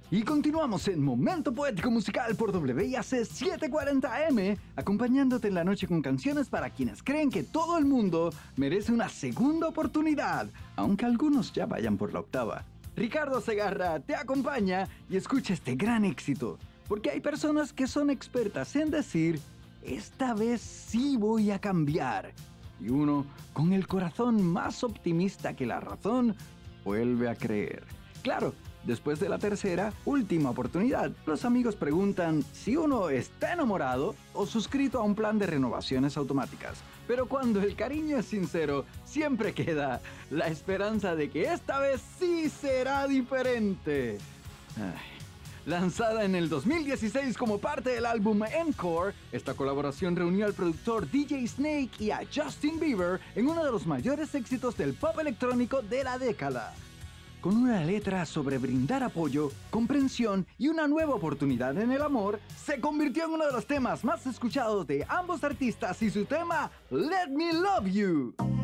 Y continuamos en Momento Poético Musical por WIAC 740M, acompañándote en la noche con canciones para quienes creen que todo el mundo merece una segunda oportunidad, aunque algunos ya vayan por la octava. Ricardo Segarra te acompaña y escucha este gran éxito, porque hay personas que son expertas en decir, esta vez sí voy a cambiar. Y uno, con el corazón más optimista que la razón, vuelve a creer. Claro, después de la tercera, última oportunidad, los amigos preguntan si uno está enamorado o suscrito a un plan de renovaciones automáticas. Pero cuando el cariño es sincero, siempre queda la esperanza de que esta vez sí será diferente. Lanzada en el 2016 como parte del álbum Encore, esta colaboración reunió al productor DJ Snake y a Justin Bieber en uno de los mayores éxitos del pop electrónico de la década. Con una letra sobre brindar apoyo, comprensión y una nueva oportunidad en el amor, se convirtió en uno de los temas más escuchados de ambos artistas y su tema Let Me Love You.